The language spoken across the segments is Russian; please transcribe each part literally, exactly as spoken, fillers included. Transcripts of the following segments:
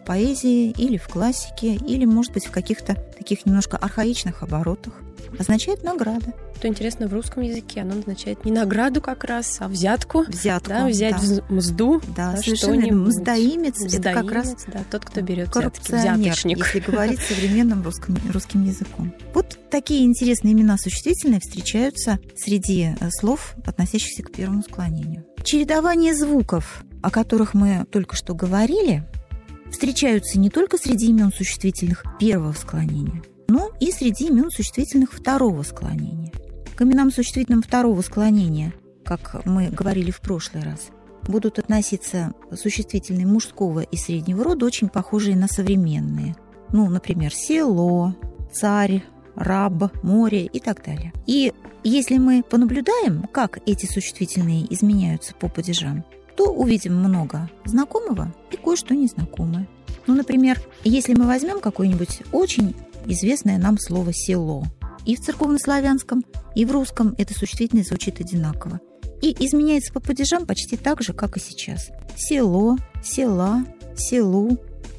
в поэзии или в классике, или, может быть, в каких-то таких немножко архаичных оборотах, означает награда. Что интересно, в русском языке оно означает не награду как раз, а взятку. Взятку, да, взять да. мзду. Да, да, совершенно верно. Мздоимец, Мздоимец, это как раз да, тот, кто берет взятки, коррупционер, взяточник. если говорить современным русским, русским языком. Вот такие интересные имена существительные встречаются среди слов, относящихся к первому склонению. Чередование звуков, о которых мы только что говорили, встречаются не только среди имен существительных первого склонения, но и среди имен существительных второго склонения. К именам существительным второго склонения, как мы говорили в прошлый раз, будут относиться существительные мужского и среднего рода, очень похожие на современные. Ну, например, село, царь, раб, море и так далее. И если мы понаблюдаем, как эти существительные изменяются по падежам, то увидим много знакомого и кое-что незнакомое. Ну, например, если мы возьмем какое-нибудь очень известное нам слово «село», и в церковнославянском, и в русском это существительное звучит одинаково. И изменяется по падежам почти так же, как и сейчас. Село, села, селу,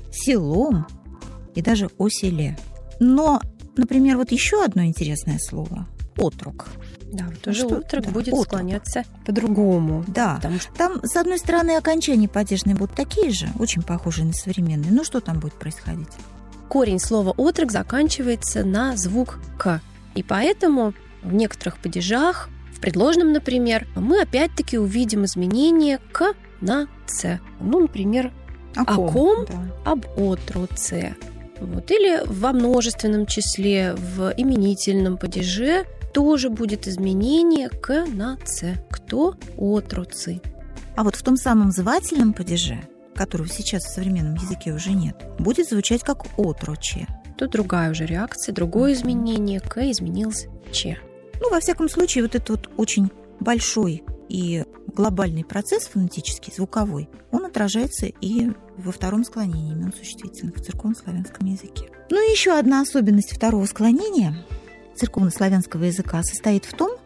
селом и даже о селе. Но, например, вот еще одно интересное слово – отрок. Да, вот тоже что? отрок Да, будет отрок. склоняться по-другому. Да, потому что... там, с одной стороны, окончания падежные будут такие же, очень похожие на современные. Ну, что там будет происходить? Корень слова «отрок» заканчивается на звук «к». И поэтому в некоторых падежах, в предложном, например, мы опять-таки увидим изменение «к» на «ц». Ну, например, «о ком», да. «об отруце». Вот. Или во множественном числе, в именительном падеже тоже будет изменение «к» на «ц». Кто отруцы. А вот в том самом звательном падеже, которого сейчас в современном языке уже нет, будет звучать как «отроче». Тут другая уже реакция, другое изменение. «К» изменилось «ч». Ну, во всяком случае, вот этот вот очень большой и глобальный процесс фонетический, звуковой, он отражается и во втором склонении имен существительных в церковнославянском языке. Ну и еще одна особенность второго склонения церковнославянского языка состоит в том,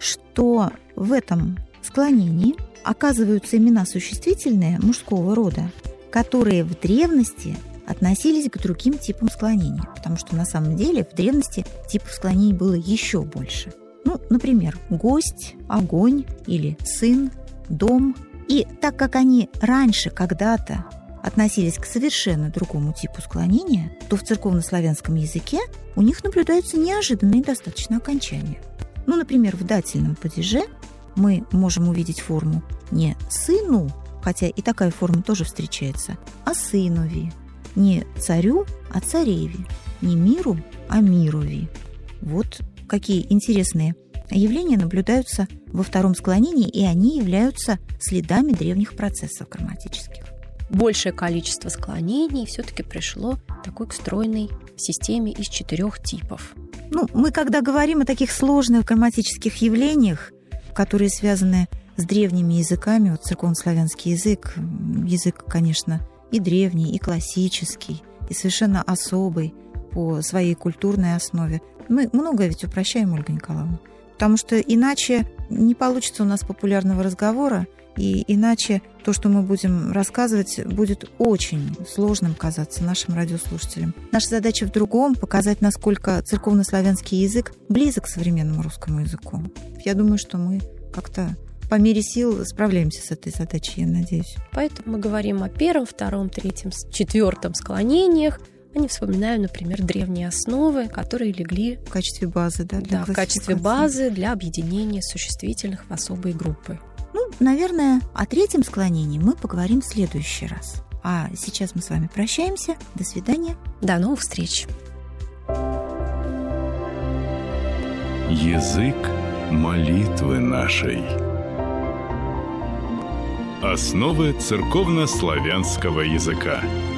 что в этом склонении оказываются имена существительные мужского рода, которые в древности относились к другим типам склонений, потому что на самом деле в древности типов склонений было еще больше. Ну, например, гость, огонь или сын, дом. И так как они раньше когда-то относились к совершенно другому типу склонения, то в церковнославянском языке у них наблюдаются неожиданные достаточно окончания. Ну, например, в дательном падеже мы можем увидеть форму не «сыну», хотя и такая форма тоже встречается, а «сынови», не «царю», а «цареви», не «миру», а «мирови». Вот какие интересные явления наблюдаются во втором склонении, и они являются следами древних процессов грамматических. Большее количество склонений все-таки пришло к такой стройной системе из четырех типов. Ну, мы когда говорим о таких сложных грамматических явлениях, которые связаны с древними языками, вот церковнославянский язык, язык, конечно, и древний, и классический, и совершенно особый по своей культурной основе. Мы многое ведь упрощаем, Ольга Николаевна, потому что иначе не получится у нас популярного разговора, и иначе то, что мы будем рассказывать, будет очень сложным казаться нашим радиослушателям. Наша задача в другом – показать, насколько церковнославянский язык близок к современному русскому языку. Я думаю, что мы как-то по мере сил справляемся с этой задачей, я надеюсь. Поэтому мы говорим о первом, втором, третьем, четвертом склонениях, а не вспоминаем, например, древние основы, которые легли в качестве базы, да, для да, в качестве базы для объединения существительных в особые группы. Ну, наверное, о третьем склонении мы поговорим в следующий раз. А сейчас мы с вами прощаемся. До свидания. До новых встреч. Язык молитвы нашей. Основы церковнославянского языка.